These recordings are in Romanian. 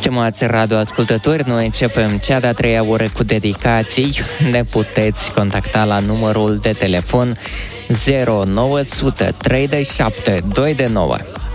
Stimați radioascultători, noi începem cea de-a treia oră cu dedicații. Ne puteți contacta la numărul de telefon 0900 37 229.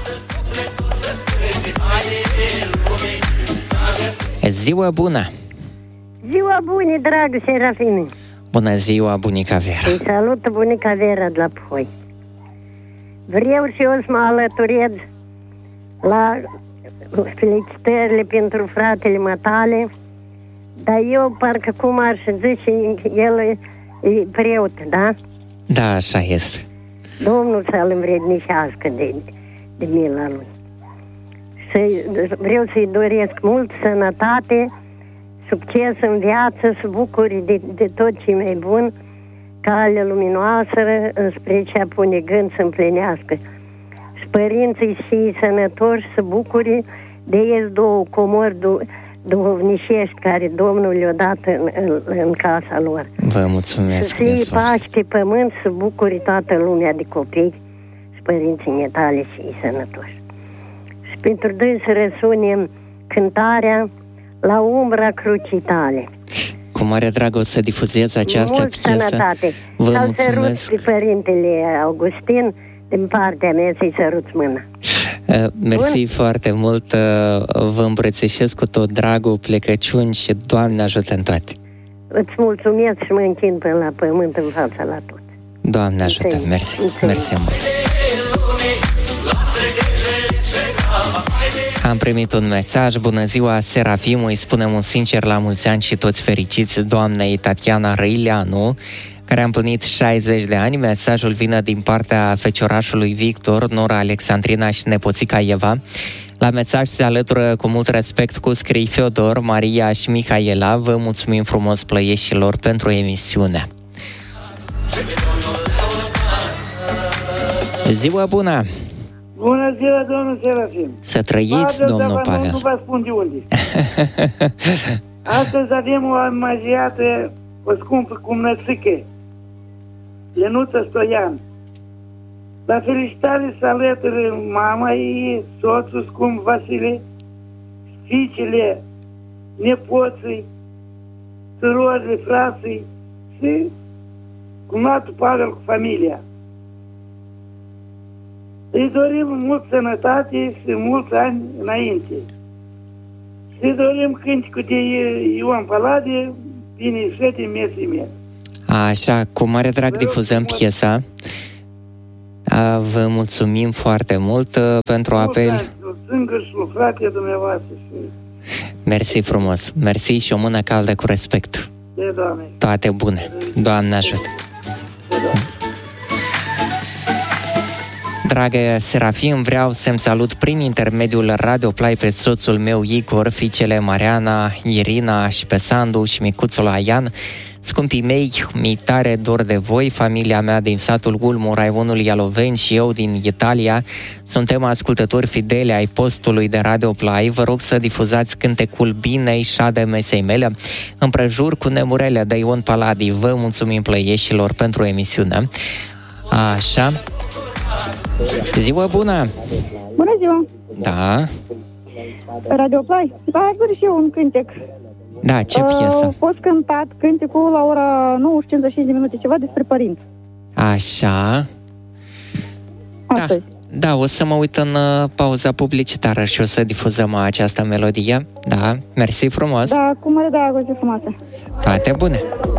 Ziua bună! Ziua bună, dragă Serafine! Bună ziua, bunica Vera! Îi salută bunica Vera de la Puhoi. Vreau și eu să mă alăturez la felicitările pentru fratele matale, dar eu parcă cum aș zice, el e preot, da? Da, așa este. Domnul să-l învrednicească de mila lui. Vreau să-i doresc mult sănătate, succes în viață, să bucuri de tot ce e mai bun, cale luminoasă spre cea pune gând să împlinească. Și părinții și sănătoși să bucuri de ei două comori duhovnicești care Domnul le-a dat în casa lor. Vă mulțumesc. Să fie pace pe pământ, să bucuri toată lumea de copii și părinții netale și sănătoși. Și pentru dâns răsunem cântarea La umbra crucii tale. Cu mare drag o să difuzez această piesă. Mult sănătate. Vă mulțumesc. Să-l sărut pe părintele Augustin din partea mea, să-i sărut mâna. Mersi foarte mult. Vă îmbrățișez cu tot dragul, plecăciuni și Doamne ajută în toate. Îți mulțumesc și mă închin până la pământ în fața la toți. Doamne ajută, mersi. Mersi mult. Am primit un mesaj. Bună ziua, Serafim, îi spunem un sincer la mulți ani și toți fericiți doamnei Tatiana Răileanu, care a împlinit 60 de ani. Mesajul vine din partea feciorașului Victor, nora Alexandrina și nepoțica Eva. La mesaj se alătură cu mult respect cu scrii Feodor, Maria și Mihaela. Vă mulțumim frumos, plăieșilor, pentru emisiune. Ziua bună! Bună ziua, domnul Serafim! Să trăiți, domnul Pavel! Nu vă spun de unde. Astăzi avem o amaziată, o scumpă cumnățică, Lenuța Stoian. La felicitare să alătură mama ei, soțul scump Vasile, fiicele, nepoții, surorile, frații și cumnatul Pavel cu familia. Îi dorim mult sănătate și mulți ani înainte. Și îi dorim cânticul de Ioan Palade, bine ieșit din mesii mele. Așa, cu mare drag difuzăm piesa. Vă mulțumim foarte mult pentru apel. Singur și frate dumneavoastră. Mersi frumos. Mersi și o mână caldă cu respect. De Doamne. Toate bune. Doamne ajută. Dragă Serafim, vreau să-mi salut prin intermediul Radio Play pe soțul meu Igor, fiicele Mariana, Irina și pe Sandu și micuțul Aian. Scumpii mei, mi-e tare dor de voi, familia mea din satul Gulmu, raionul Ialoveni și eu din Italia. Suntem ascultători fideli ai postului de Radio Play. Vă rog să difuzați cântecul Binei șade mesei mele împrejur cu nemurele de Ion Paladi. Vă mulțumim, plăieșilor, pentru emisiune. Așa. Ziua bună! Bună ziua! Da? Radio Play? Da, aș dori și eu un cântec. Da, ce piesă? A fost cântat cântecul la ora 9:55 de minute, ceva despre părinți. Așa. Da, o să mă uit în pauza publicitară și o să difuzăm această melodie. Da, mersi frumos! Da, cu mare dragoste frumoasă! Toate bune!